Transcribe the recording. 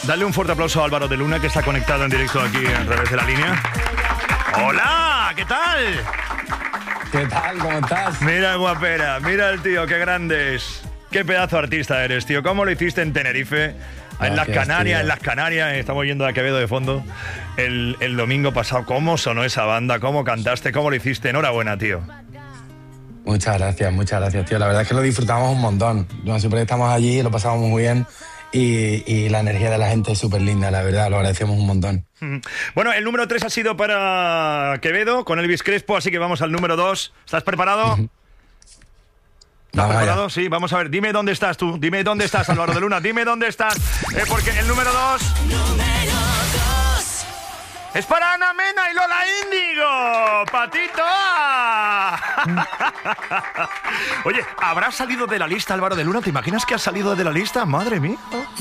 Dale un fuerte aplauso a Álvaro de Luna, que está conectado en directo aquí a través de la línea. ¡Hola! ¿Qué tal? ¿Qué tal? ¿Cómo estás? Mira, guapera, mira el tío, qué grande es. Qué pedazo de artista eres, tío. ¿Cómo lo hiciste en Tenerife? En las Canarias, estamos yendo a Quevedo de fondo. El domingo pasado, ¿cómo sonó esa banda? ¿Cómo cantaste? ¿Cómo lo hiciste? Enhorabuena, tío. Muchas gracias, tío. La verdad es que lo disfrutamos un montón. Siempre estamos allí, lo pasamos muy bien. Y la energía de la gente es súper linda, la verdad, lo agradecemos un montón. Bueno, el número 3 ha sido para Quevedo con Elvis Crespo, así que vamos al número 2. ¿Estás preparado? ¿Estás preparado? Sí, vamos a ver. Dime dónde estás tú. Dime dónde estás, Álvaro de Luna. Dime dónde estás. Porque el número 2... ¡Es para Ana Mena y Lola Índigo! ¡Patito! Oye, ¿habrás salido de la lista, Álvaro de Luna? ¿Te imaginas que has salido de la lista? ¡Madre mía!